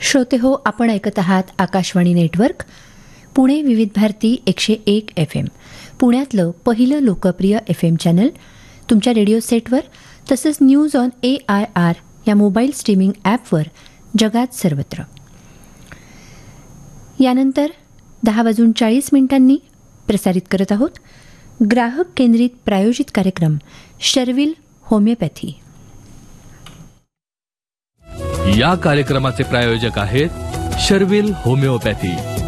श्रोते हो, आपण ऐकत आहात आकाशवाणी नेटवर्क पुणे विविध भारती 101 FM, पुण्यातलं पहिलं लोकप्रिय FM चॅनल तुमच्या रेडिओ सेटवर, तसंच न्यूज ऑन AIR या मोबाईल स्ट्रीमिंग ॲपवर जगात सर्वत्र. यानंतर 10:40 प्रसारित करत आहोत ग्राहक केंद्रित प्रायोजित कार्यक्रम शर्विल होमिओपॅथी. या कार्यक्रमाचे प्रायोजक आहेत शर्विल होमिओपॅथी.